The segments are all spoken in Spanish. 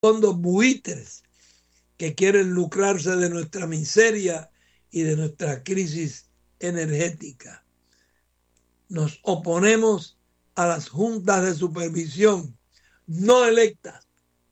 fondos buitres que quieren lucrarse de nuestra miseria y de nuestra crisis energética. Nos oponemos a las juntas de supervisión no electas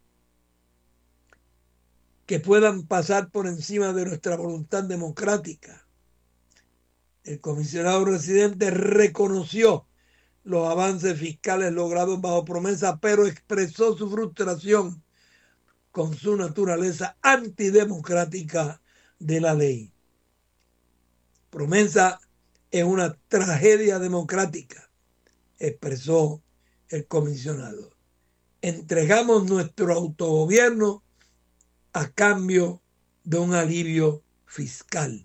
que puedan pasar por encima de nuestra voluntad democrática. El comisionado residente reconoció los avances fiscales logrados bajo promesa, pero expresó su frustración con su naturaleza antidemocrática de la ley. Promesa es una tragedia democrática, expresó el comisionado. Entregamos nuestro autogobierno a cambio de un alivio fiscal.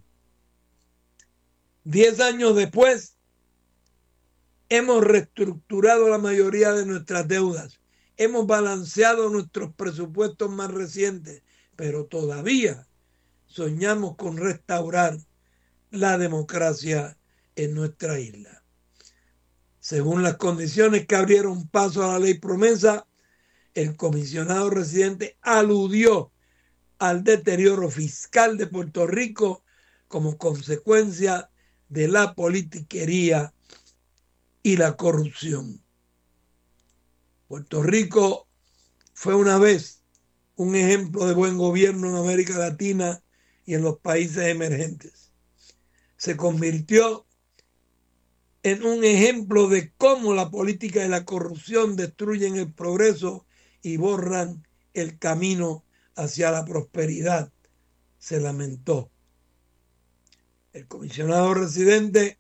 10 años después, hemos reestructurado la mayoría de nuestras deudas, hemos balanceado nuestros presupuestos más recientes, pero todavía soñamos con restaurar la democracia en nuestra isla. Según las condiciones que abrieron paso a la ley promesa, el comisionado residente aludió al deterioro fiscal de Puerto Rico como consecuencia de la politiquería y la corrupción. Puerto Rico fue una vez un ejemplo de buen gobierno en América Latina y en los países emergentes. Se convirtió en un ejemplo de cómo la política y la corrupción destruyen el progreso y borran el camino hacia la prosperidad, se lamentó. El comisionado residente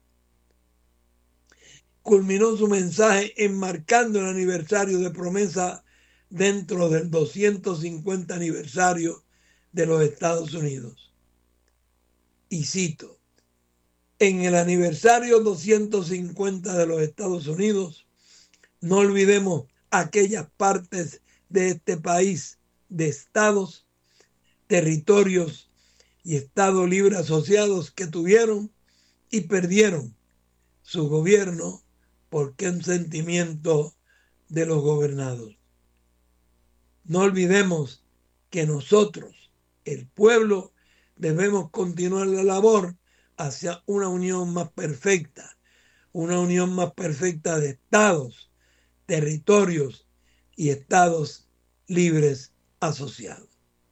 culminó su mensaje enmarcando el aniversario de promesa dentro del 250 aniversario de los Estados Unidos. Y cito: en el aniversario 250 de los Estados Unidos, no olvidemos aquellas partes de este país, de estados, territorios y estados libres asociados que tuvieron y perdieron su gobierno por consentimiento de los gobernados. No olvidemos que nosotros, el pueblo, debemos continuar la labor hacia una unión más perfecta de estados, territorios y estados libres asociados.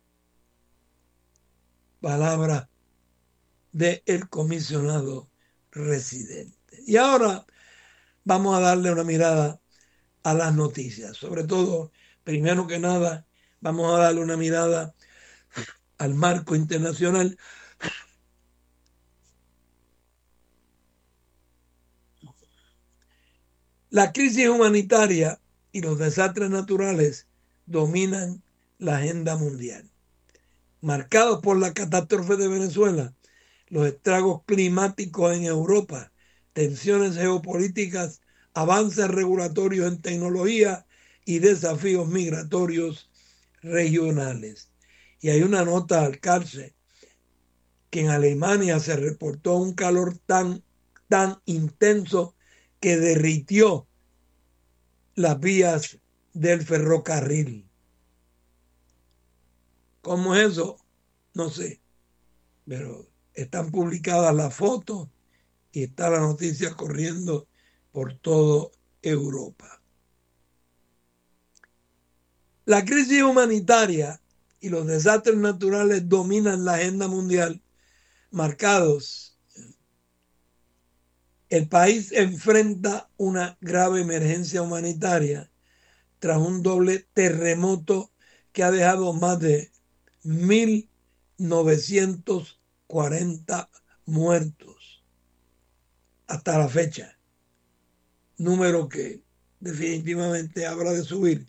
Palabra del comisionado residente. Y ahora vamos a darle una mirada a las noticias. Sobre todo, primero que nada, vamos a darle una mirada al marco internacional. La crisis humanitaria y los desastres naturales dominan la agenda mundial. Marcados por la catástrofe de Venezuela, los estragos climáticos en Europa, tensiones geopolíticas, avances regulatorios en tecnología y desafíos migratorios regionales. Y hay una nota al calce que en Alemania se reportó un calor tan intenso que derritió las vías del ferrocarril. ¿Cómo es eso? No sé, pero están publicadas las fotos y está la noticia corriendo por toda Europa. La crisis humanitaria y los desastres naturales dominan la agenda mundial, marcados. El país enfrenta una grave emergencia humanitaria tras un doble terremoto que ha dejado más de 1.940 muertos hasta la fecha, número que definitivamente habrá de subir.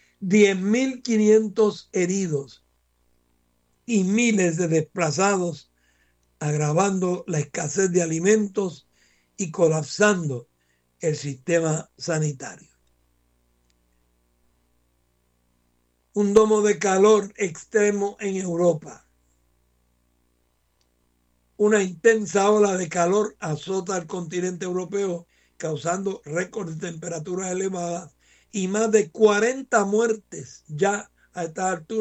10.500 heridos y miles de desplazados, agravando la escasez de alimentos y colapsando el sistema sanitario. Un domo de calor extremo en Europa. Una intensa ola de calor azota al continente europeo, causando récords de temperaturas elevadas y más de 40 muertes ya a estas alturas.